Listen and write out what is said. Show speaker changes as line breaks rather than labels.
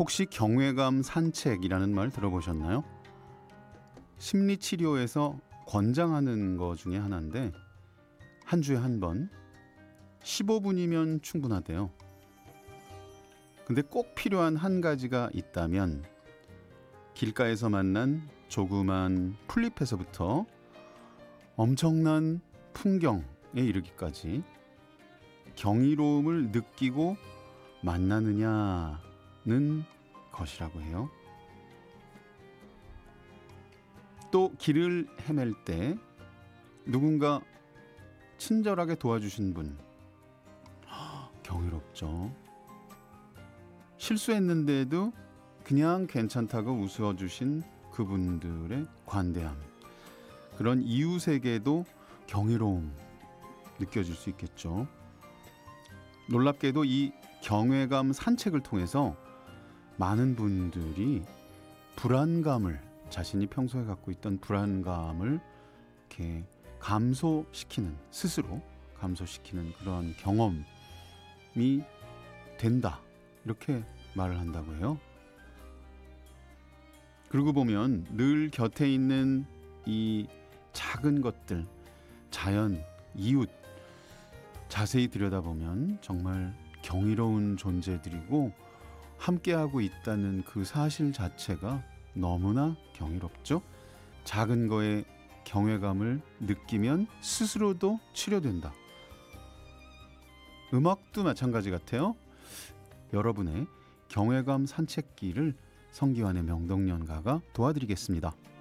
혹시 경외감 산책이라는 말 들어보셨나요? 심리치료에서 권장하는 거 중에 하나인데 한 주에 한 번 15분이면 충분하대요. 근데 꼭 필요한 한 가지가 있다면 길가에서 만난 조그만 풀잎에서부터 엄청난 풍경에 이르기까지 경이로움을 느끼고 만나느냐는 것이라고 해요. 또 길을 헤맬 때 누군가 친절하게 도와주신 분, 경이롭죠. 실수했는데도 그냥 괜찮다고 웃어주신 그분들의 관대함, 그런 이웃에게도 경이로움 느껴질 수 있겠죠. 놀랍게도 이 경외감 산책을 통해서 많은 분들이 자신이 평소에 갖고 있던 불안감을 이렇게 스스로 감소시키는 그런 경험이 된다, 이렇게 말을 한다고 해요. 그러고 보면 늘 곁에 있는 이 작은 것들, 자연, 이웃, 자세히 들여다보면 정말 경이로운 존재들이고 함께하고 있다는 그 사실 자체가 너무나 경이롭죠. 작은 거에 경외감을 느끼면 스스로도 치료된다. 음악도 마찬가지 같아요. 여러분의 경외감 산책기를 성기환의 명동연가가 도와드리겠습니다.